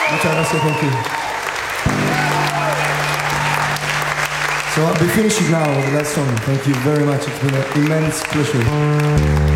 Muchas gracias, thank you. So I'll be finishing now with the last song. Thank you very much. It's been an immense pleasure.